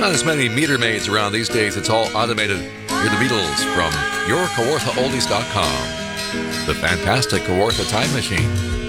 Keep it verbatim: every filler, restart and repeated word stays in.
Not as many meter maids around these days. It's all automated. Hear the Beatles from your Kawartha Oldies dot com. The fantastic Kawartha Time Machine.